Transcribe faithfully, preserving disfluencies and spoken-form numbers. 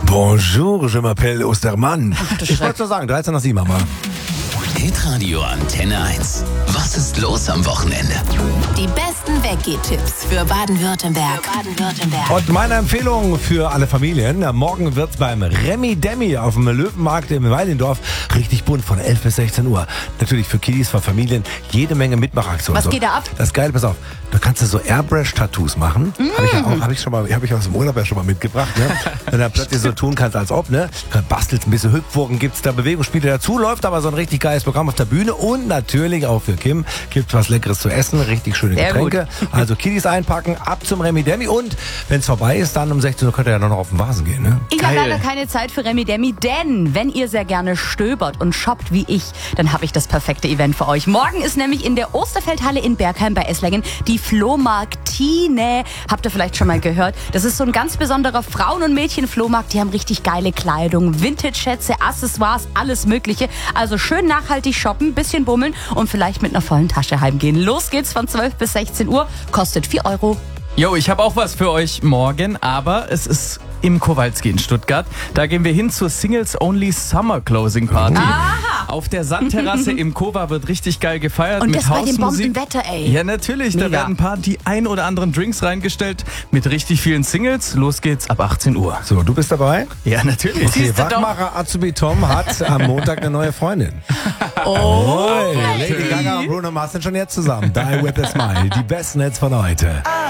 Bonjour, je m'appelle Ostermann. Ich wollte nur sagen, dreizehn nach sieben, Mama. Hitradio Antenne eins. Was ist los am Wochenende? Die besten Weggeh-Tipps für Baden-Württemberg. Für Baden-Württemberg. Und meine Empfehlung für alle Familien: Morgen wird's beim Remi Demi auf dem Löwenmarkt im Weilendorf richtig bunt von elf bis sechzehn Uhr. Natürlich für Kiddies, für Familien, jede Menge Mitmachaktionen. Was so. geht da ab? Das ist geil, pass auf. Da kannst du so Airbrush-Tattoos machen. Mm. Habe ich ja auch, habe ich schon mal, habe ich aus dem Urlaub ja schon mal mitgebracht. Ne? Wenn du plötzlich so tun kannst, als ob, ne? Bastelt ein bisschen Hüpfwogen, gibt's da Bewegungsspiele dazu, läuft aber so ein richtig geiles Programm auf der Bühne und natürlich auch für Kim gibt's was Leckeres zu essen, richtig schöne Sehr Getränke. gut. Also Kiddies einpacken, ab zum Remi Demi und wenn es vorbei ist, dann um sechzehn Uhr könnt ihr ja noch auf den Vasen gehen. Ne? Ich habe leider keine Zeit für Remi Demi, denn wenn ihr sehr gerne stöbert und shoppt wie ich, dann habe ich das perfekte Event für euch. Morgen ist nämlich in der Osterfeldhalle in Bergheim bei Esslingen die Flohmarktine. Habt ihr vielleicht schon mal gehört? Das ist so ein ganz besonderer Frauen- und Mädchen-Flohmarkt. Die haben richtig geile Kleidung, Vintage-Schätze, Accessoires, alles mögliche. Also schön nachhaltig shoppen, bisschen bummeln und vielleicht mit einer vollen Tasche heimgehen. Los geht's von zwölf bis sechzehn Uhr, kostet vier Euro. Jo, ich habe auch was für euch morgen, aber es ist im Kowalski in Stuttgart. Da gehen wir hin zur Singles Only Summer Closing Party. Aha. Auf der Sandterrasse im Kowa wird richtig geil gefeiert Und mit das bei dem Hausmusik. Bombenwetter, ey. Ja, natürlich. Da Mega. werden ein paar die ein oder anderen Drinks reingestellt mit richtig vielen Singles. Los geht's ab achtzehn Uhr. So, du bist dabei? Ja, natürlich. Okay, Siehst du doch. Wachmacher Azubi Tom hat am Montag eine neue Freundin. Oh, Lady Gaga und Bruno Mars sind schon jetzt zusammen. Die with a Smile, die besten Hits von heute.